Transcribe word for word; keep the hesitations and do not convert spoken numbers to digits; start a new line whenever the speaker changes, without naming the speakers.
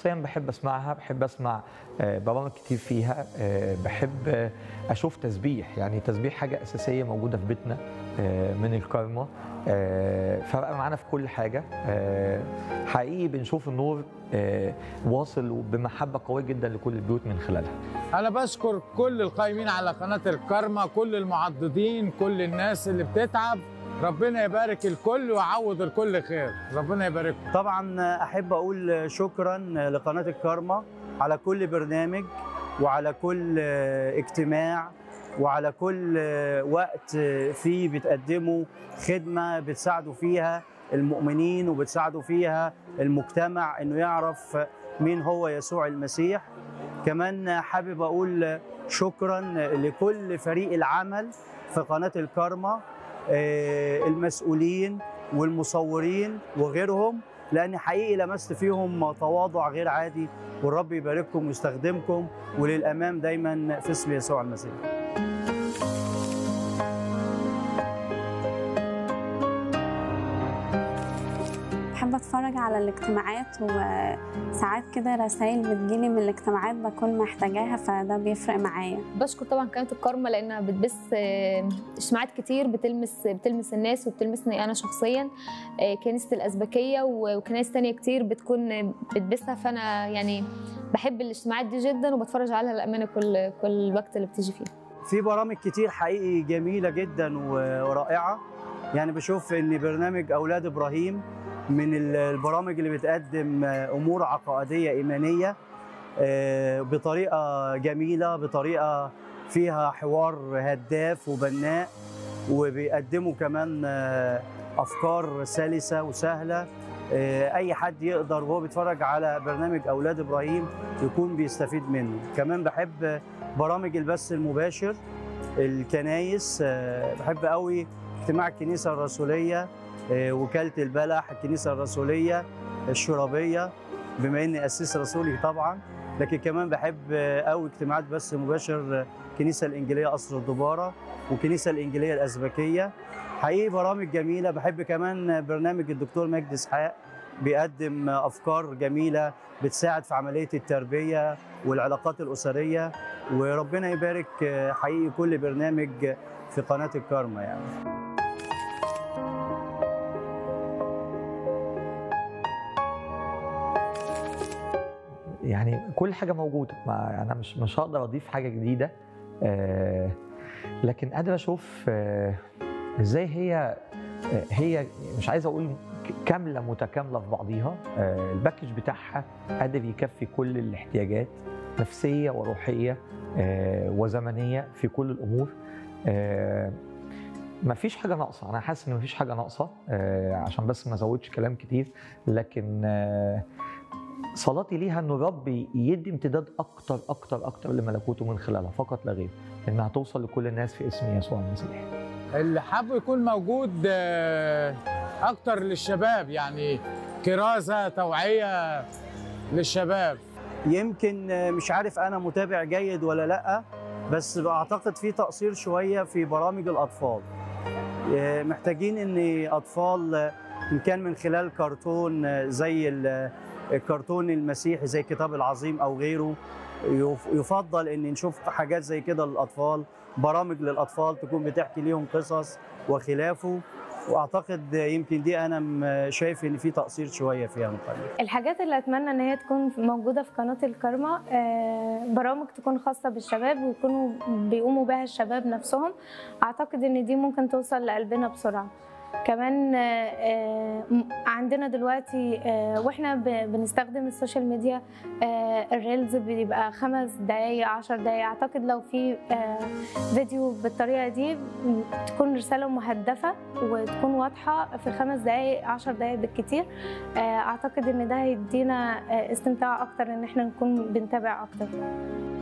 شخصيا بحب اسمعها، بحب اسمع برامج كتير فيها، بحب اشوف تسبيح. يعني تسبيح حاجه اساسيه موجوده في بيتنا من الكارما، فرق معانا في كل حاجه. حقيقي بنشوف النور واصل بمحبه قويه جدا لكل البيوت من خلالها.
انا بشكر كل القائمين على قناه الكارما، كل المعضدين، كل الناس اللي بتتعب. ربنا يبارك الكل ويعوض الكل خير، ربنا يبارككم.
طبعا احب اقول شكرا لقناه الكارما على كل برنامج وعلى كل اجتماع وعلى كل وقت فيه بتقدموا خدمه بتساعدوا فيها المؤمنين وبتساعدوا فيها المجتمع انه يعرف مين هو يسوع المسيح. كمان حابب اقول شكرا لكل فريق العمل في قناه الكارما، المسؤولين والمصورين وغيرهم، لأن حقيقي لمست فيهم تواضع غير عادي، والرب يبارككم ويستخدمكم وللأمام دايما في اسم يسوع المسيح.
بحب اتفرج على الاجتماعات، وساعات كده رسائل بتجيلي من الاجتماعات بكون محتاجاها، فده بيفرق معايا.
بشكر طبعا قناه الكارما لانها بتبث اجتماعات كتير بتلمس بتلمس الناس وبتلمسني انا شخصيا، كنيسه الازبكيه وكنائس ثانيه كتير بتكون بتبثها، فانا يعني بحب الاجتماعات دي جدا وبتفرج عليها للامانه كل كل وقت اللي بتيجي فيه.
في برامج كتير حقيقي جميله جدا ورائعه. يعني بشوف ان برنامج اولاد ابراهيم من البرامج اللي بتقدم امور عقائديه ايمانيه بطريقه جميله، بطريقه فيها حوار هداف وبناء، وبيقدموا كمان افكار سلسه وسهله. اي حد يقدر وهو بيتفرج على برنامج اولاد ابراهيم يكون بيستفيد منه. كمان بحب برامج البث المباشر، الكنايس، بحب قوي اجتماع الكنيسه الرسوليه، وكالة البلح، الكنيسة الرسولية، الشرابية بما اني اسيس رسولي طبعا، لكن كمان بحب قوي اجتماعات بث مباشر الكنيسة الانجيلية قصر الدبارة والكنيسة الانجيلية الازبكية. حقيقي برامج جميلة. بحب كمان برنامج الدكتور مجدي اسحاق، بيقدم افكار جميلة بتساعد في عملية التربية والعلاقات الاسرية، وربنا يبارك حقيقي كل برنامج في قناة الكارما. يعني
يعني كل حاجه موجوده، ما انا مش مش هقدر اضيف حاجه جديده، آه لكن قادر اشوف آه ازاي هي آه هي مش عايز اقول كامله متكامله في بعضيها. آه الباكج بتاعها قادر يكفي كل الاحتياجات نفسيه وروحيه آه وزمنيه في كل الامور. آه ما فيش حاجه ناقصه، انا حاسس ان ما فيش حاجه ناقصه، آه عشان بس ما ازودش كلام كتير، لكن آه صلاتي ليها ان الرب يدي امتداد اكتر اكتر اكتر لملكوته من خلالها فقط لا غير، انها توصل لكل الناس في اسم يسوع المسيح.
اللي حابب يكون موجود اكتر للشباب، يعني كرازه توعيه للشباب.
يمكن مش عارف انا متابع جيد ولا لا، بس بعتقد في تقصير شويه في برامج الاطفال. محتاجين ان اطفال ان كان من خلال كرتون زي الكرتون المسيحي زي الكتاب العظيم او غيره، يفضل ان نشوف حاجات زي كده للاطفال، برامج للاطفال تكون بتحكي ليهم قصص وخلافه. واعتقد يمكن دي انا شايف ان في تقصير شويه فيها مقارنه.
الحاجات اللي اتمنى ان هي تكون موجوده في قناه الكارما، برامج تكون خاصه بالشباب ويكونوا بيقوموا بها الشباب نفسهم. اعتقد ان دي ممكن توصل لقلبنا بسرعه. كمان عندنا دلوقتي واحنا بنستخدم السوشيال ميديا الريلز بيبقى خمس دقايق عشر دقايق. اعتقد لو في فيديو بالطريقه دي تكون رساله مهدفه وتكون واضحه في خمس دقايق عشر دقايق بالكتير، اعتقد ان ده هيدينا استمتاع اكتر ان احنا نكون بنتابع اكتر.